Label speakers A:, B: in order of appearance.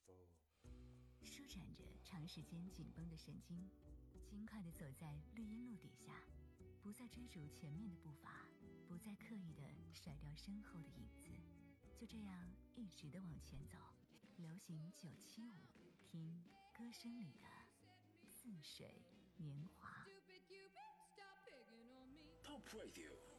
A: 舒展着长时间紧绷的神经，轻快地走在绿荫路底下，不再追逐前面的步伐，不再刻意地甩掉身后的影子，就这样一直地往前走。流行975，听歌声里的似水年华。
B: Top Radio